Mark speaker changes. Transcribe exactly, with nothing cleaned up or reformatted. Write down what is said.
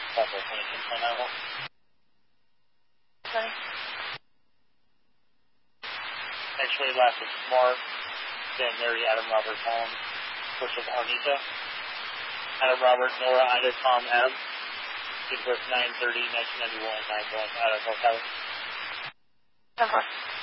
Speaker 1: Buffalo twenty-six on that one.
Speaker 2: Okay.
Speaker 1: Actually, last was Mark, then Mary, Adam, Robert, Tom, first was Arnita, Adam, Robert, Nora, Ida, Tom, Adam, date of birth nine thirty nineteen ninety-one, nine one, Adam, North County.
Speaker 2: Number.